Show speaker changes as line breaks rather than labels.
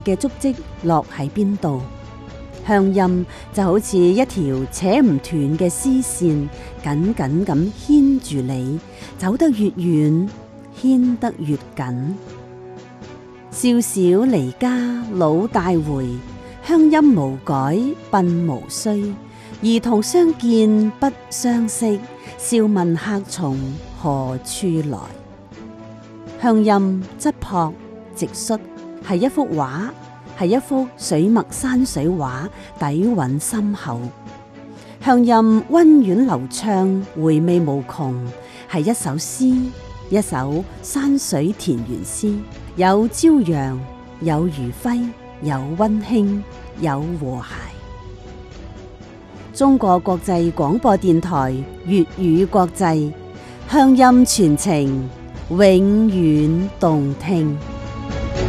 嘅足跡落喺邊度。鄉音就好似一條扯唔斷嘅絲線，緊緊咁牽住你，走得越遠，牽得越緊。少小離家老大回，鄉音無改鬢無須。兒童相見不相識，笑問客從何處來。鄉音質樸直率，係一幅畫，係一幅水墨山水畫，底蘊深厚。鄉音溫婉流暢，回味無窮，係一首詩，一首山水田園詩，有朝陽，有餘暉，有溫馨，有和諧。中國國際廣播電台粵語國際，鄉音傳情，永遠動聽。